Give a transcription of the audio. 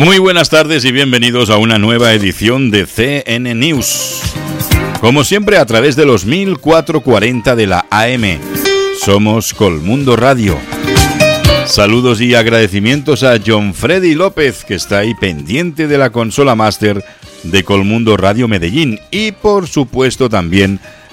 Muy buenas tardes y bienvenidos a una nueva edición de CN News. Como siempre a través de los 1440 de la AM. Somos Colmundo Radio. Saludos y agradecimientos a John Freddy López, que está ahí pendiente de la consola máster de Colmundo Radio Medellín. Y por supuesto también